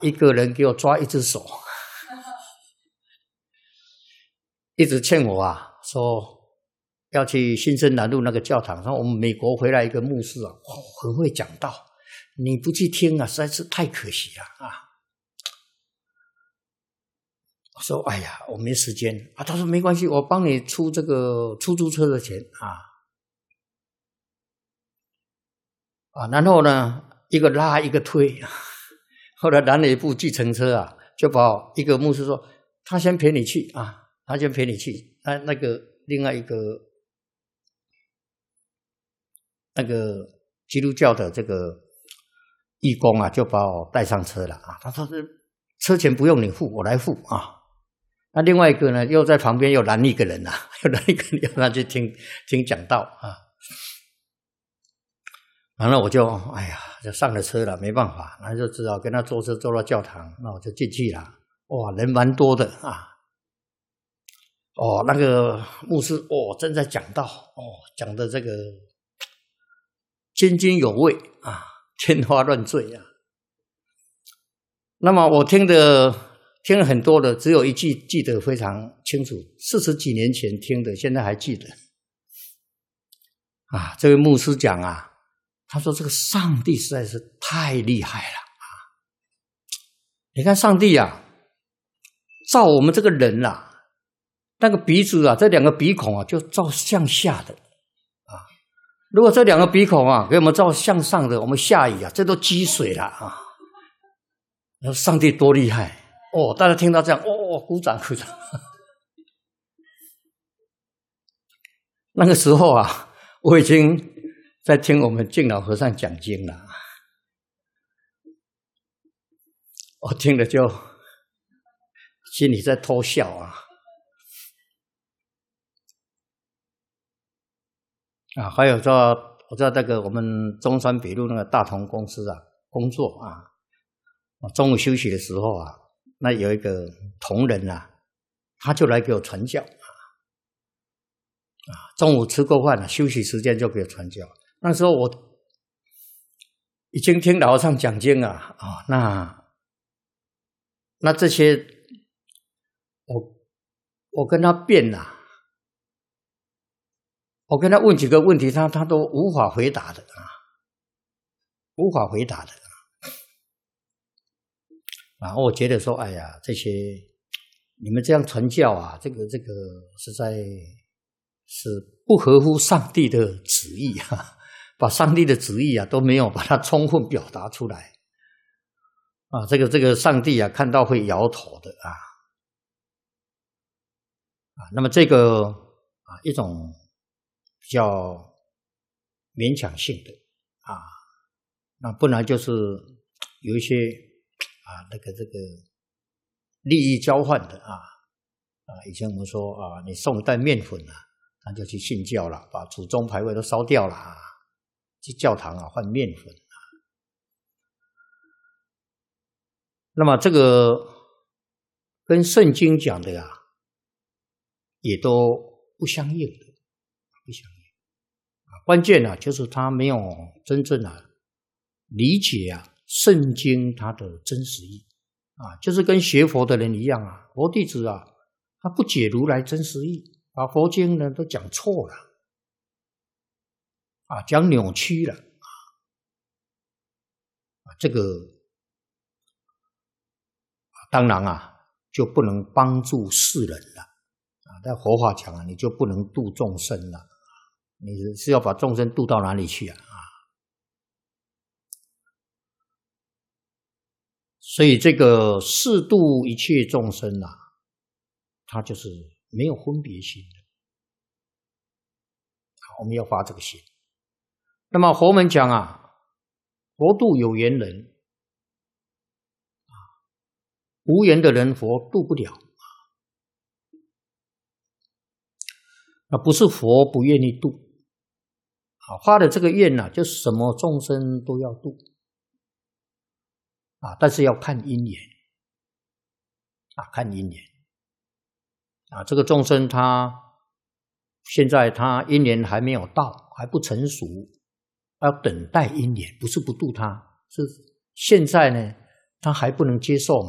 一个人给我抓一只手，一直劝我啊，说要去新生南路那个教堂。说我们美国回来一个牧师啊，很会讲道，你不去听啊，实在是太可惜了啊。我说哎呀，我没时间啊。他说没关系，我帮你出这个出租车的钱啊。然后呢，一个拉一个推，后来拦了一部计程车啊，就把一个牧师说，他先陪你去啊，他先陪你去。那个另外一个那个基督教的这个义工啊，就把我带上车了啊。他说车钱不用你付，我来付啊。那另外一个呢，又在旁边又拦一个人啊，又拦一个人要他去听讲道啊。然后我就哎呀，就上了车了，没办法，然后就只好跟他坐车坐到教堂，那我就进去了。哇，人蛮多的啊。那个牧师正在讲道，讲的这个津津有味啊，天花乱坠啊。那么我听了很多的，只有一句记得非常清楚，40几年前听的，现在还记得啊。这位牧师讲啊，他说这个上帝实在是太厉害了啊！你看上帝啊，造我们这个人啊，那个鼻子啊，这2个鼻孔啊，就照向下的啊。如果这2个鼻孔啊，给我们照向上的，我们下雨啊，这都积水了啊。然后上帝多厉害大家听到这样鼓掌鼓掌。那个时候啊，我已经在听我们敬老和尚讲经了，我听了就心里在偷笑啊。还有我在那个我们中山北路那个大同公司啊工作啊，中午休息的时候啊，那有一个同仁啊，他就来给我传教中午吃过饭了，休息时间就给我传教。那时候我已经听老和尚讲经啊，那这些我跟他辩啊，我跟他问几个问题，他都无法回答的啊，无法回答的啊。我觉得说，哎呀，这些你们这样传教啊，这个实在是不合乎上帝的旨意啊，把上帝的旨意啊都没有把它充分表达出来啊。这个上帝啊看到会摇头的啊。那么这个一种比较勉强性的那不然就是有一些这个利益交换的以前我们说你送一袋面粉他就去信教了，把祖宗牌位都烧掉了去教堂换面粉那么这个跟圣经讲的也都不相应的，不相应关键就是他没有真正理解圣经它的真实意就是跟学佛的人一样佛弟子他不解如来真实意，把佛经呢都讲错了讲扭曲了这个当然就不能帮助世人了在佛法讲你就不能度众生了，你是要把众生度到哪里去所以这个视度一切众生它就是没有分别心的我们要发这个心。那么佛门讲佛度有缘人无缘的人佛度不了那不是佛不愿意度发的这个愿就什么众生都要度但是要看因缘看因缘这个众生他现在他因缘还没有到，还不成熟，要等待因缘，不是不度他，是现在呢他还不能接受嘛。